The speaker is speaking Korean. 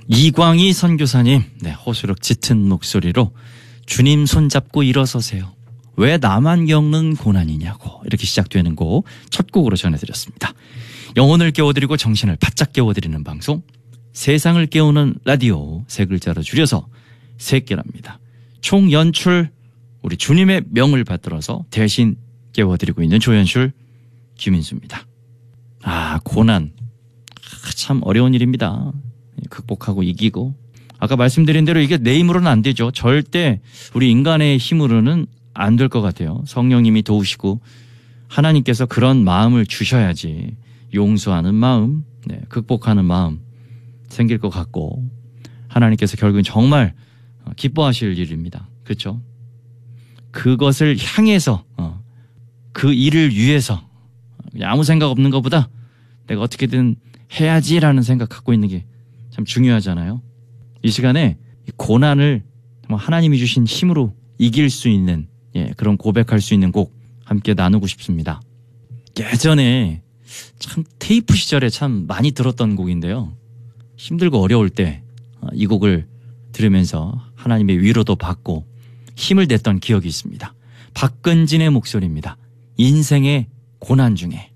이광희 선교사님, 네, 호소력 짙은 목소리로 주님 손잡고 일어서세요. 왜 나만 겪는 고난이냐고 이렇게 시작되는 곡 첫 곡으로 전해드렸습니다. 영혼을 깨워드리고 정신을 바짝 깨워드리는 방송 세상을 깨우는 라디오 세 글자로 줄여서 세끼랍니다. 총 연출 우리 주님의 명을 받들어서 대신 깨워드리고 있는 조연출 김인수입니다. 고난 참 어려운 일입니다. 극복하고 이기고 아까 말씀드린 대로 이게 내 힘으로는 안 되죠. 절대 우리 인간의 힘으로는 안 될 것 같아요. 성령님이 도우시고 하나님께서 그런 마음을 주셔야지 용서하는 마음, 네, 극복하는 마음 생길 것 같고 하나님께서 결국은 정말 기뻐하실 일입니다. 그렇죠? 그것을 향해서 그 일을 위해서 아무 생각 없는 것보다 내가 어떻게든 해야지라는 생각 갖고 있는 게 참 중요하잖아요. 이 시간에 고난을 하나님이 주신 힘으로 이길 수 있는 그런 고백할 수 있는 곡 함께 나누고 싶습니다. 예전에 참 테이프 시절에 참 많이 들었던 곡인데요. 힘들고 어려울 때 이 곡을 들으면서 하나님의 위로도 받고 힘을 냈던 기억이 있습니다. 박근진의 목소리입니다. 인생의 고난 중에.